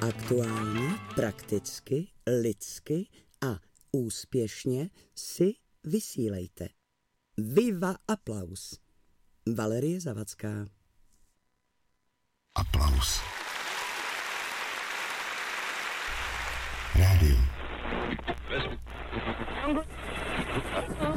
Aktuálně, prakticky, lidsky a úspěšně si vysílejte. Viva aplaus. Valerie Zavacká. Aplaus. Rádio.